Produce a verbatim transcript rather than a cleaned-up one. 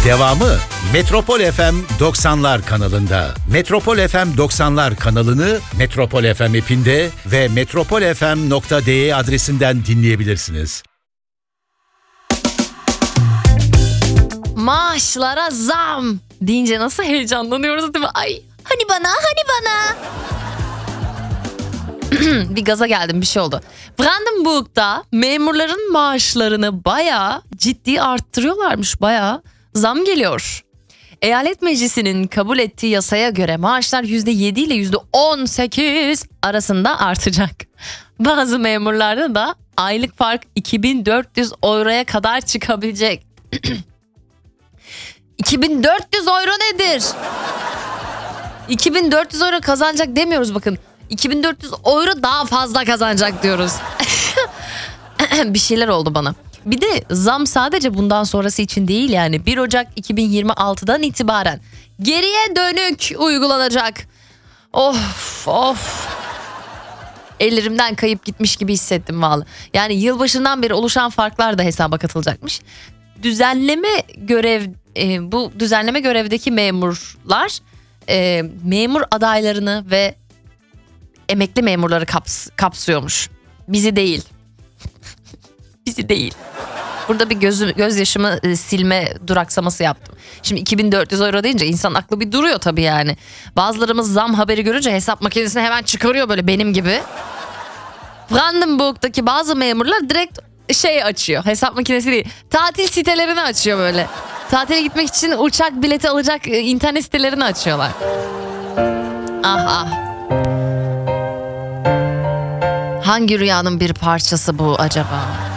Devamı Metropol F M doksanlar kanalında. Metropol F M doksanlar kanalını Metropol F M app'inde ve metropolfm nokta de adresinden dinleyebilirsiniz. Maaşlara zam deyince nasıl heyecanlanıyoruz değil mi? Ay hani bana hani bana. Bir gaza geldim, bir şey oldu. Brandenburg'da memurların maaşlarını bayağı ciddi arttırıyorlarmış, bayağı zam geliyor. Eyalet Meclisi'nin kabul ettiği yasaya göre maaşlar yüzde yedi ile yüzde on sekiz arasında artacak. Bazı memurlarda da aylık fark iki bin dört yüz euroya kadar çıkabilecek. iki bin dört yüz euro nedir? iki bin dört yüz euro kazanacak demiyoruz bakın. iki bin dört yüz euro daha fazla kazanacak diyoruz. Bir şeyler oldu bana. Bir de zam sadece bundan sonrası için değil, yani bir Ocak iki bin yirmi altıdan itibaren geriye dönük uygulanacak. Of of. Ellerimden kayıp gitmiş gibi hissettim vallahi. Yani yılbaşından beri oluşan farklar da hesaba katılacakmış. Düzenleme görev e, bu düzenleme görevdeki memurlar e, memur adaylarını ve emekli memurları kaps, kapsıyormuş. Bizi değil. Bizi değil. Burada bir gözüm, gözyaşımı e, silme duraksaması yaptım. Şimdi iki bin dört yüz euro deyince insan aklı bir duruyor tabii yani. Bazılarımız zam haberi görünce hesap makinesini hemen çıkarıyor böyle benim gibi. Brandenburg'daki bazı memurlar direkt şey açıyor. Hesap makinesi değil. Tatil sitelerini açıyor böyle. Tatile gitmek için uçak bileti alacak e, internet sitelerini açıyorlar. Ah ah. Hangi rüyanın bir parçası bu acaba?